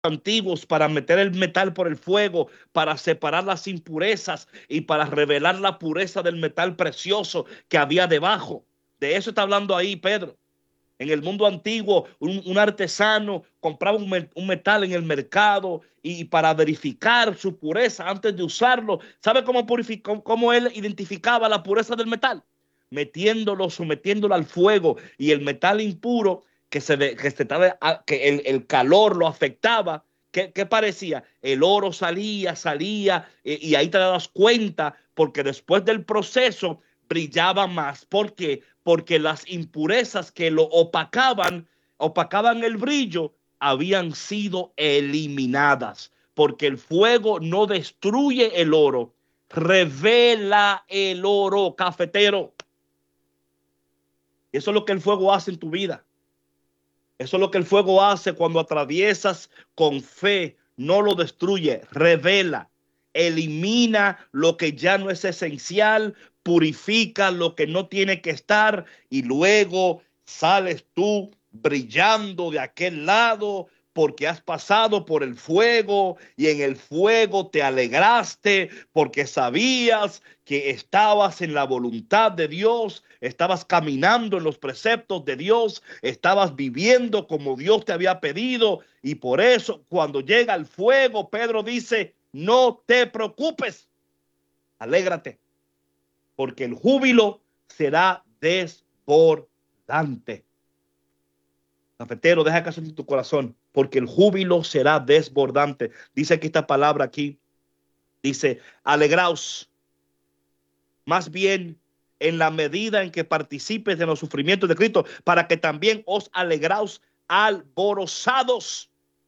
antiguos para meter el metal por el fuego, para separar las impurezas y para revelar la pureza del metal precioso que había debajo. De eso está hablando ahí Pedro. En el mundo antiguo, un artesano compraba un metal en el mercado y para verificar su pureza antes de usarlo, ¿sabe cómo él identificaba la pureza del metal? Sometiéndolo al fuego, y el metal impuro que el calor lo afectaba. ¿Qué parecía? El oro salía, y ahí te das cuenta, porque después del proceso brillaba más. ¿Por qué? Porque las impurezas que lo opacaban el brillo, habían sido eliminadas. Porque el fuego no destruye el oro, revela el oro, cafetero. Eso es lo que el fuego hace en tu vida. Eso es lo que el fuego hace cuando atraviesas con fe. No lo destruye, revela, elimina lo que ya no es esencial, purifica lo que no tiene que estar, y luego sales tú brillando de aquel lado porque has pasado por el fuego, y en el fuego te alegraste porque sabías que estabas en la voluntad de Dios, estabas caminando en los preceptos de Dios, estabas viviendo como Dios te había pedido. Y por eso, cuando llega el fuego, Pedro dice: no te preocupes, alégrate, porque el júbilo será desbordante. Cafetero, deja caso en tu corazón, porque el júbilo será desbordante. Dice aquí esta palabra aquí, dice: alegraos, más bien, en la medida en que participes de los sufrimientos de Cristo, para que también os alegraos alborozados.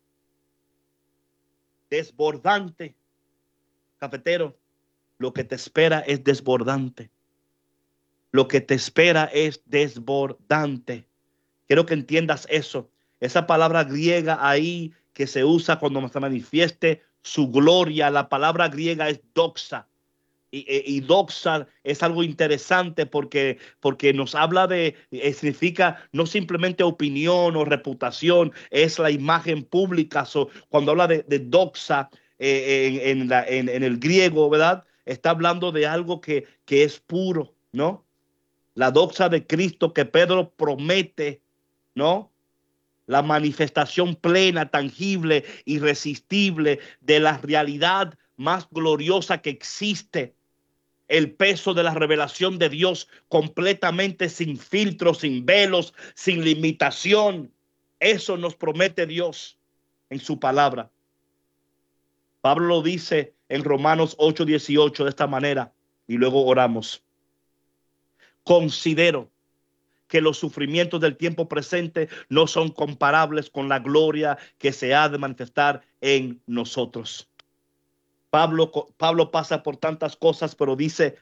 Desbordante, cafetero, lo que te espera es desbordante. Lo que te espera es desbordante. Quiero que entiendas eso. Esa palabra griega ahí que se usa cuando se manifieste su gloria, la palabra griega es doxa. Y doxa es algo interesante porque nos habla significa no simplemente opinión o reputación, es la imagen pública. Cuando habla de doxa en el griego, ¿verdad? Está hablando de algo que es puro, ¿no? La doxa de Cristo que Pedro promete, ¿no? La manifestación plena, tangible, irresistible de la realidad más gloriosa que existe. El peso de la revelación de Dios, completamente sin filtros, sin velos, sin limitación. Eso nos promete Dios en su palabra. Pablo lo dice en Romanos 8:18 de esta manera, y luego oramos. Considero que los sufrimientos del tiempo presente no son comparables con la gloria que se ha de manifestar en nosotros. Pablo pasa por tantas cosas, pero dice: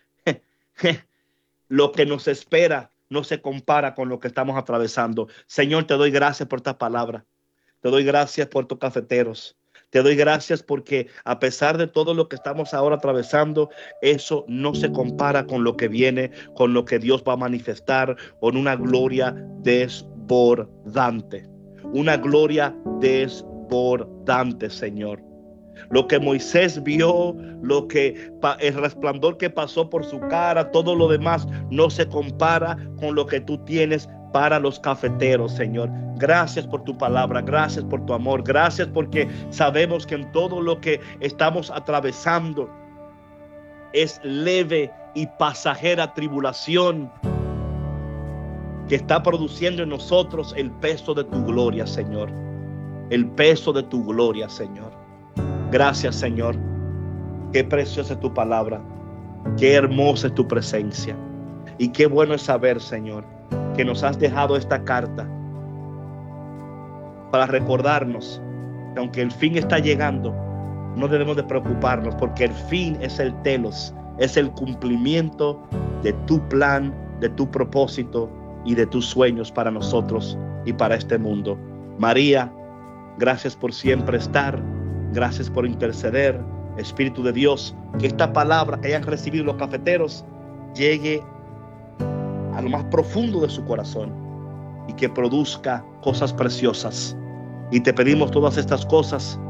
lo que nos espera no se compara con lo que estamos atravesando. Señor, te doy gracias por esta palabra. Te doy gracias por tus cafeteros. Te doy gracias porque a pesar de todo lo que estamos ahora atravesando, eso no se compara con lo que viene, con lo que Dios va a manifestar, con una gloria desbordante. Una gloria desbordante, Señor. Lo que Moisés vio, el resplandor que pasó por su cara, todo lo demás no se compara con lo que tú tienes para los cafeteros, Señor. Gracias por tu palabra, gracias por tu amor, gracias porque sabemos que en todo lo que estamos atravesando es leve y pasajera tribulación que está produciendo en nosotros el peso de tu gloria, Señor. El peso de tu gloria, Señor. Gracias, Señor. Qué preciosa es tu palabra. Qué hermosa es tu presencia. Y qué bueno es saber, Señor, que nos has dejado esta carta para recordarnos que aunque el fin está llegando, no debemos de preocuparnos, porque el fin es el telos, es el cumplimiento de tu plan, de tu propósito y de tus sueños para nosotros y para este mundo. María, gracias por siempre estar. Gracias por interceder. Espíritu de Dios, que esta palabra que hayan recibido los cafeteros llegue a lo más profundo de su corazón y que produzca cosas preciosas, Y te pedimos todas estas cosas